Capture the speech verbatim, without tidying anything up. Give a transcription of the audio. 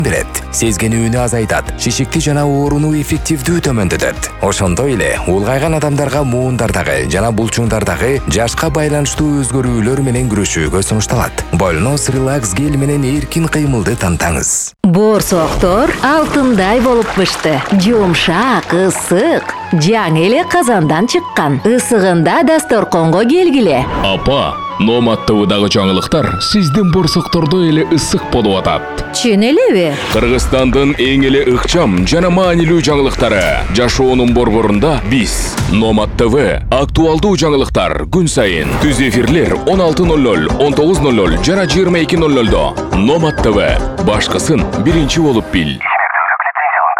берет, сезгенүүнү азайтат, шишикти жана ооруну эффективдүү төмөндөтөт. Ошондой эле улгайган адамдарга муундардагы жана булчуңдардагы жашка байланыштуу өзгөрүүлөр менен күрөшүүгө сунушталат. Больнос релакс гель менен эркин кыймылды тантаңыз. Борсоктор алтындай болуп пышты. Жумшак, ысык, жаңы эле казандан чыккан. Ысыгында дасторконго келгиле. Апа, Номад ТВдагы жаңылыктар сиздин борсоктордо эле ысык болуп атат. Чын элеби? Кыргызстандын эң эле ыкчам жана маанилүү жаңылыктары. Жашоонун борборунда биз Номад ТВ актуалдуу жаңылыктар күн сайын. Түз эфирлер он алты ноль ноль, он тогуз ноль ноль жана жыйырма эки ноль нольдо. Номад ТВ башкысын биринчи болуп бил.